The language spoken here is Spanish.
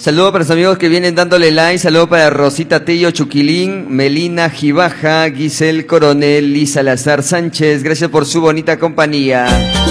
Saludos para los amigos que vienen dándole like. Saludos para Rosita Tello, Chuquilín, Melina Gibaja, Giselle Coronel y Salazar Sánchez. Gracias por su bonita compañía.